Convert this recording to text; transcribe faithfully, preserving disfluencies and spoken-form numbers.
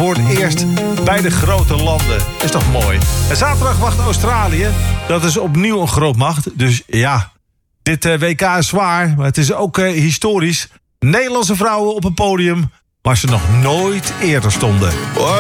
voor het eerst bij de grote landen. Is toch mooi. En zaterdag wacht Australië. Dat is opnieuw een grootmacht. Dus ja, dit uh, W K is zwaar, maar het is ook uh, historisch. Nederlandse vrouwen op een podium waar ze nog nooit eerder stonden.